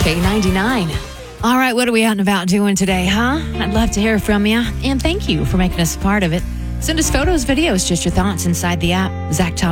K99. All right, what are we out and about doing today, huh? I'd love to hear from you. And thank you for making us a part of it. Send us photos, videos, just your thoughts inside the app. Zach Top.